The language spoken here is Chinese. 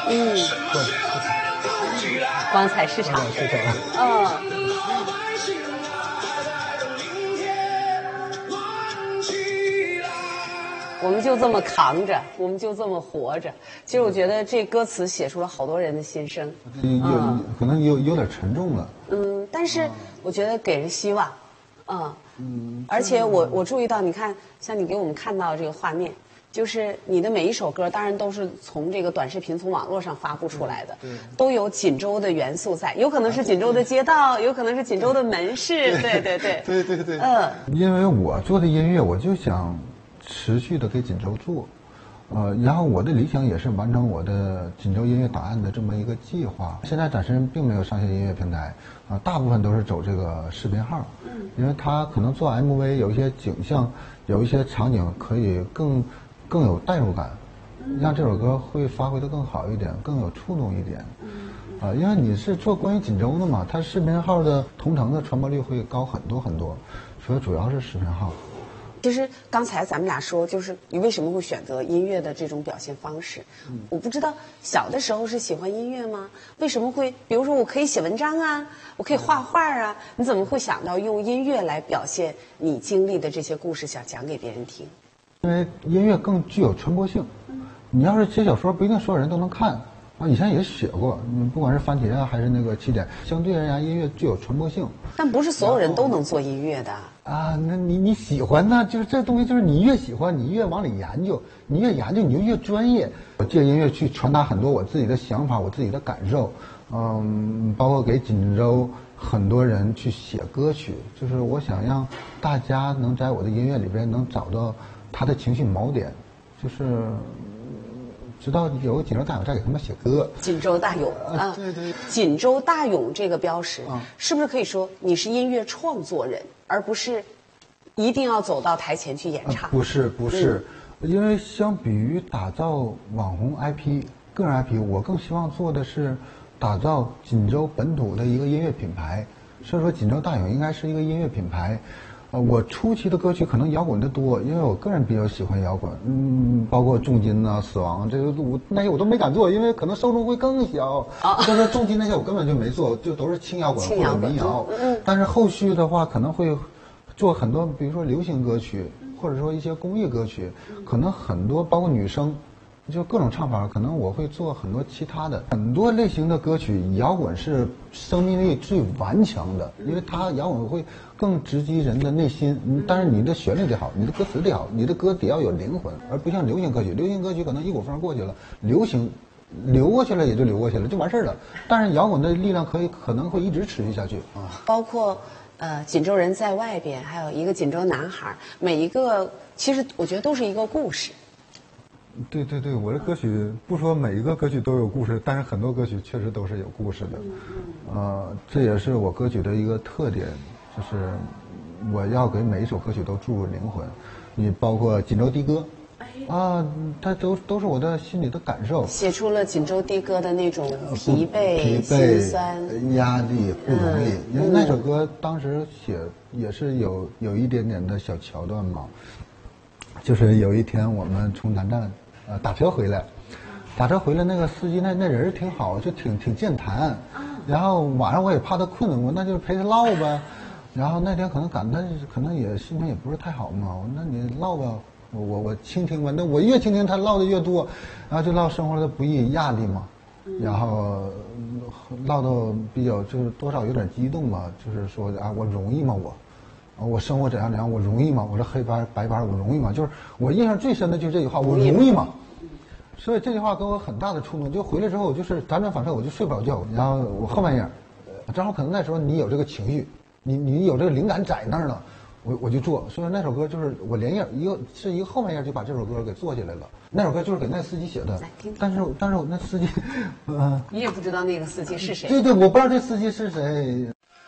嗯，光彩市场，我们就这么扛着，我们就这么活着。其实我觉得这歌词写出了好多人的心声， 可能有点沉重了。 但是我觉得给人希望，而且我注意到，你看，像你给我们看到这个画面，就是你的每一首歌，当然都是从这个短视频、从网络上发布出来的，都有锦州的元素在，有可能是锦州的街道，有可能是锦州的门市，对， 因为我做的音乐，我就想持续的给锦州做，然后我的理想也是完成我的锦州音乐档案的这么一个计划。现在暂时并没有上线音乐平台，大部分都是走这个视频号，因为它可能做 MV 有一些景象，有一些场景可以更有代入感，让这首歌会发挥的更好一点，更有触动一点。因为你是做关于锦州的嘛，它视频号的同城的传播率会高很多很多，所以主要是视频号。 其实刚才咱们俩说，就是你为什么会选择音乐的这种表现方式？我不知道小的时候是喜欢音乐吗？为什么会？比如说，我可以写文章啊，我可以画画啊，你怎么会想到用音乐来表现你经历的这些故事，想讲给别人听？ 因为音乐更具有传播性。你要是写小说，不一定所有人都能看。以前也写过，不管是番茄啊，还是那个起点，相对而言，音乐具有传播性。 但不是所有人都能做音乐的啊。那你喜欢呢？就是这东西，就是你越喜欢，你越往里研究，你越研究，你就越专业。我借音乐去传达很多我自己的想法，我自己的感受，包括给锦州很多人去写歌曲，就是我想让大家能在我的音乐里边能找到他的情绪锚点，就是直到有个锦州大勇再给他们写歌。 锦州大勇啊，对，锦州大勇这个标识，是不是可以说你是音乐创作人，而不是一定要走到台前去演唱？ 不是，因为相比于打造网红 IP、个人 IP， 我更希望做的是打造锦州本土的一个音乐品牌。所以说，锦州大勇应该是一个音乐品牌。我初期的歌曲可能摇滚的多，因为我个人比较喜欢摇滚，包括重金啊、死亡这个那些我都没敢做，因为可能受众会更小。就是重金那些我根本就没做，就都是轻摇滚或者民谣。但是后续的话可能会做很多，比如说流行歌曲，或者说一些公益歌曲，可能很多包括女生。就各种唱法，可能我会做很多其他的很多类型的歌曲。摇滚是生命力最顽强的，因为它摇滚会更直击人的内心。但是你的旋律得好，你的歌词得好，你的歌得要有灵魂，而不像流行歌曲。流行歌曲可能一股风过去了，流行流过去了也就流过去了，就完事儿了。但是摇滚的力量可能会一直持续下去啊。 包括锦州人在外边，还有一个锦州男孩，每一个其实我觉得都是一个故事。 对，我的歌曲不说每一个歌曲都有故事，但是很多歌曲确实都是有故事的。这也是我歌曲的一个特点，就是我要给每一首歌曲都注入灵魂。你包括锦州的歌，它都是我的心里的感受， 写出了锦州的歌的那种疲惫、心酸、 压力、不容易。因为那首歌当时写也是有一点点的小桥段嘛，就是有一天我们从南站打车回来，那个司机那人挺好，就挺健谈。然后晚上我也怕他困，我那就陪他唠呗。然后那天可能他可能也心情也不是太好嘛，我说那你唠吧，我倾听吧。那我越倾听他唠的越多，然后就唠生活的不易、压力嘛。然后唠到比较就是多少有点激动吧，就是说我容易吗我生活怎样，我容易吗？我这黑班白班我容易吗？就是我印象最深的就是这句话，我容易吗？所以这句话给我很大的触动。就回来之后，我就是辗转反侧，我就睡不着觉。然后我后半夜，正好可能那时候你有这个情绪，你有这个灵感在那儿了，我就做。所以那首歌就是我连夜一个后半夜就把这首歌给做起来了。那首歌就是给那司机写的，但是我那司机， 你也不知道那个司机是谁。 对，我不知道这司机是谁。